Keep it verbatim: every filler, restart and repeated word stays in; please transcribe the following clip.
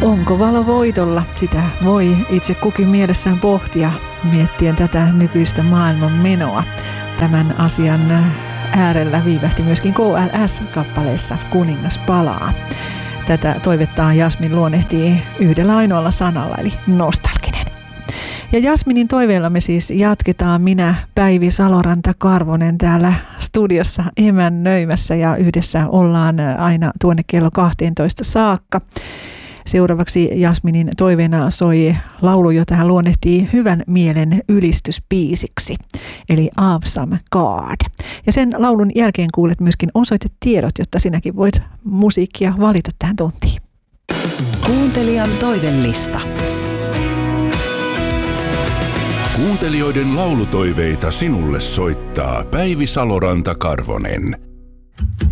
Onko valo voitolla? Sitä voi itse kukin mielessään pohtia miettien tätä nykyistä maailman menoa. Tämän asian äärellä viivähti myöskin K L S-kappaleessa Kuningas palaa. Tätä toivettaan Jasmin luonnehtii yhdellä ainoalla sanalla, eli nostalginen. Ja Jasminin toiveella me siis jatketaan. Minä, Päivi Saloranta-Karvonen, täällä studiossa emännöimässä ja yhdessä ollaan aina tuonne kello kahteentoista saakka. Seuraavaksi Jasminin toiveena soi laulu, jota hän luonnehtii hyvän mielen ylistyspiisiksi, eli Awesome God. Ja sen laulun jälkeen kuulet myöskin osoitetiedot, jotta sinäkin voit musiikkia valita tähän tuntiin. Kuuntelijan toivelista. Kuuntelijoiden laulutoiveita sinulle soittaa Päivi Saloranta-Karvonen.